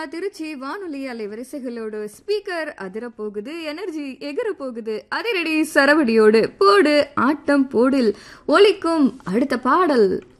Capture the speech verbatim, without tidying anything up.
திருச்சி வானொலி அலைவரிசைகளோடு ஸ்பீக்கர் அதிர போகுது, எனர்ஜி எகிர போகுது. அதிரடி சரவடியோடு போடு ஆட்டம் போடில் ஒலிக்கும் அடுத்த பாடல்.